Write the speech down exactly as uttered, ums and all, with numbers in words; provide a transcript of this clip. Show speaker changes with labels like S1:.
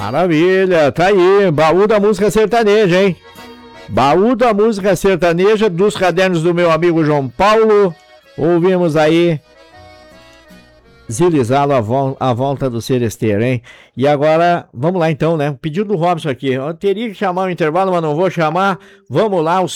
S1: Maravilha, tá aí, baú da música sertaneja, hein? Baú da música sertaneja dos cadernos do meu amigo João Paulo. Ouvimos aí Zilizalo à, vol à volta do Seresteiro, hein? E agora, vamos lá então, né? Pedido do Robson aqui. Eu teria que chamar o intervalo, mas não vou chamar. Vamos lá, os